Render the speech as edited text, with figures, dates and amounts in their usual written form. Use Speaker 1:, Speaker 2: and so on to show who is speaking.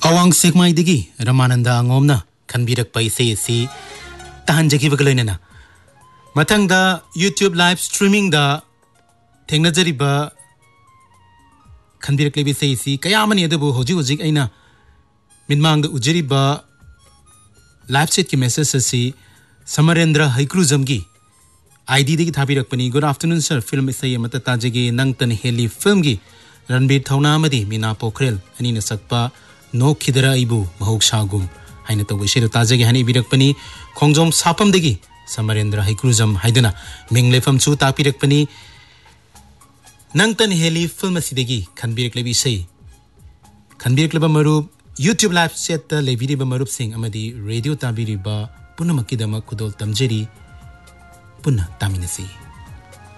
Speaker 1: अवांग सेकमाइदगी रमानंद अंगोमना खनबिरक पैसे सी तहनजगी बगलैनना मथंगदा YouTube live streaming दा थेंगनजरिबा खनबिरक लेबि सी कयामनि अदबु होजि होजि अइना मिनमांग उजरिबा live chat की मैसेज सी Samarendra हैक्रुजमगी ID दगी थाबिरकपनी good afternoon sir film इसै मत ताजगी नंगतन हेली फिल्म की रणबीर थौना मदी मीना पोखरेल अनिना सकपा नो खिदरा इबु महौसागुम हाइना तौबे ताजगी हानि बिरकपनी खोंजोम सापमदगी समरेंद्र हैक्रुजम हाइदना मिंगलेफम चु तापिरकपनी नंगतन हेली फिल्म सिदगी खनबिरकलेबि सै खनबिरकलेबा मरुप यूट्यूब लाइव चैट लेबिरिबा मरुप सिंग अमदी रेडियो ताबिरिबा पुनमकिदमा खुदोल तमजेरी पुनः तामिनसी।